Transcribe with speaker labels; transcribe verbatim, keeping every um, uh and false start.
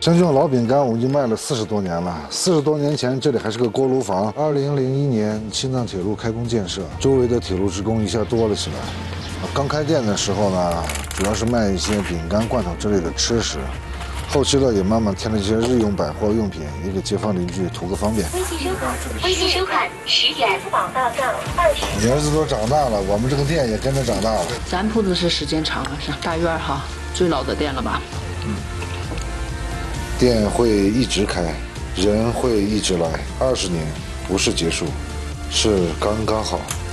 Speaker 1: 像这种老饼干，我们已经卖了四十多年了。四十多年前，这里还是个锅炉房。二零零一年，青藏铁路开工建设，周围的铁路职工一下多了起来。刚开店的时候呢，主要是卖一些饼干、罐头之类的吃食。后期呢，也慢慢添了一些日用百货用品，也给街坊邻居图个方便。
Speaker 2: 微信收款，微信收款，十元。宝大道二十。
Speaker 1: 你儿子都长大了，我们这个店也跟着长大了。
Speaker 3: 咱铺子是时间长了，是大院哈，最老的店了吧？嗯。
Speaker 1: 店会一直开，人会一直来，二十年不是结束，是刚刚好。